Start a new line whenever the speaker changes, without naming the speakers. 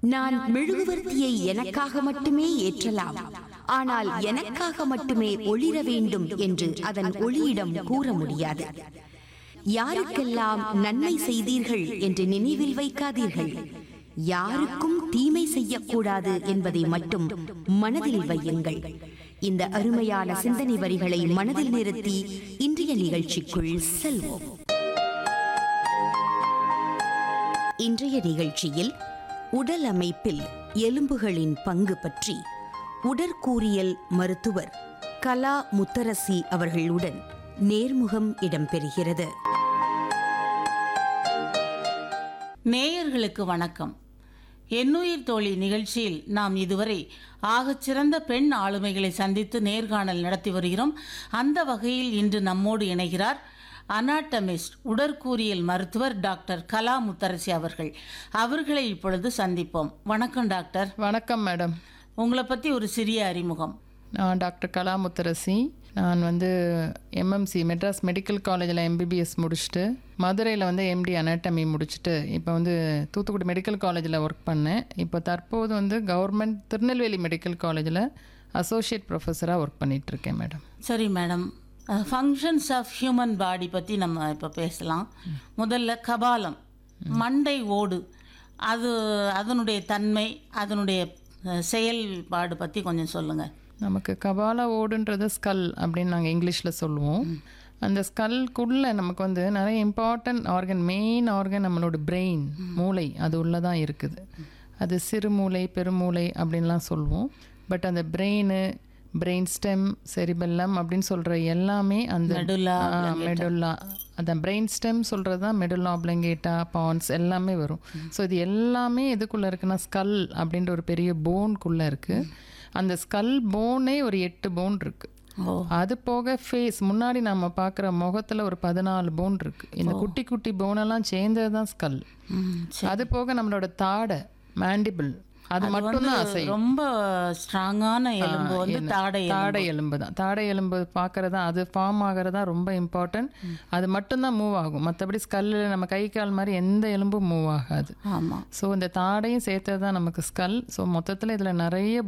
நான் மெழுகுவர்த்தியை எனக்காக மட்டுமே ஏற்றலாம், ஆனால் எனக்காக மட்டுமே ஒளிர வேண்டும் என்று அதன் ஒளியிடம் கூற முடியாது. யாருக்கெல்லாம் நன்மை செய்தீர்கள் என்று நினைவில் வைக்காதீர்கள், யாருக்கும் தீமை செய்யக்கூடாது என்பதை மட்டும் மனதில் வையுங்கள். இந்த அருமையான சிந்தனை வரிகளை மனதில் நிறுத்தி இன்றைய நிகழ்ச்சிக்குள் செல்வோம். இன்றைய நிகழ்ச்சியில் உடல் அமைப்பில் எலும்புகளின் பங்கு பற்றி உடற்கூறியல் மருத்துவர் கலா முத்தரசி அவர்களுடன் நேர்முகம் இடம்பெறுகிறது.
நேயர்களுக்கு வணக்கம். எண்ணுயிர் தோழி நிகழ்ச்சியில் நாம் இதுவரை ஆகச்சிறந்த பெண் ஆளுமைகளை சந்தித்து நேர்காணல் நடத்தி வருகிறோம். அந்த வகையில் இன்று நம்மோடு இணைகிறார் அனாட்டமிஸ்ட், உடற்கூறியல் மருத்துவர் டாக்டர் கலா முத்தரசி அவர்களை இப்பொழுது சந்திப்போம். வணக்கம் டாக்டர்.
வணக்கம் மேடம்.
உங்களை பற்றி ஒரு சிறிய அறிமுகம்.
நான் டாக்டர் கலா முத்தரசி. நான் எம்எம்சி மெட்ராஸ் மெடிக்கல் காலேஜில் எம்பிபிஎஸ் முடிச்சுட்டு மதுரையில் எம்டி அனாட்டமி முடிச்சுட்டு இப்போ தூத்துக்குடி மெடிக்கல் காலேஜில் ஒர்க் பண்ணேன். இப்போ தற்போது கவர்மெண்ட் திருநெல்வேலி மெடிக்கல் காலேஜில் அசோசியேட் ப்ரொஃபஸராக ஒர்க் பண்ணிகிட்ருக்கேன் மேடம்.
சரி madam, functions of human body பற்றி நம்ம இப்போ பேசலாம். முதல்ல கபாலம், மண்டை ஓடு, அதனுடைய தன்மை, அதனுடைய செயல்பாடு பற்றி கொஞ்சம் சொல்லுங்கள்.
நமக்கு கபால ஓடுன்றது ஸ்கல் அப்படின்னு நாங்கள் இங்கிலீஷில் சொல்லுவோம். அந்த ஸ்கல்குள்ளே நமக்கு நிறைய இம்பார்ட்டன்ட் ஆர்கன், மெயின் ஆர்கன் நம்மளோட பிரெயின், மூளை, அது உள்ளே தான் இருக்குது. அது சிறுமூளை, பெருமூளை அப்படின்லாம் சொல்லுவோம். பட் அந்த பிரெயின் ஸ்டெம், செரிபெல்லம் அப்படின்னு சொல்கிற எல்லாமே அந்த மெடுல்லா, அந்த பிரெயின் ஸ்டெம் சொல்கிறது தான் மெடுல்லா ஆப்ளங்கேட்டா, பான்ஸ் எல்லாமே வரும். ஸோ இது எல்லாமே எதுக்குள்ளே இருக்குன்னா ஸ்கல் அப்படின்ற ஒரு பெரிய போனுக்குள்ளே இருக்குது. அந்த ஸ்கல் போனே ஒரு 8 போன் இருக்குது. அது போக ஃபேஸ், முன்னாடி நம்ம பார்க்குற முகத்தில் ஒரு 14 போன் இருக்குது. இந்த குட்டி குட்டி போனெல்லாம் சேர்ந்தது தான் ஸ்கல். அது போக நம்மளோட தாடை, மேண்டிபிள், அது மட்டும்தான் அசையும்.
ரொம்ப ஸ்ட்ராங்கான எலும்பு தாடை
எலும்பு தான். தாடை எலும்பு பார்க்கறதா, அது ஃபார்ம் ஆகிறதா ரொம்ப இம்பார்ட்டன்ட். அது மட்டும்தான் மூவ் ஆகும். மற்றபடி ஸ்கல்லில் நம்ம கை கால் மாதிரி எந்த எலும்பும் மூவ் ஆகாது.
ஆமாம்.
ஸோ இந்த தாடையும் சேர்த்தது தான் நமக்கு ஸ்கல். ஸோ மொத்தத்தில் இதில் நிறைய